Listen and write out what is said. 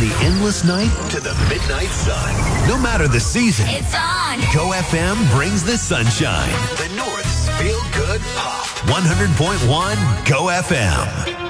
the endless night to the midnight sun. No matter the season, It's on. Go FM brings the sunshine. The North's feel-good pop. 100.1 Go FM.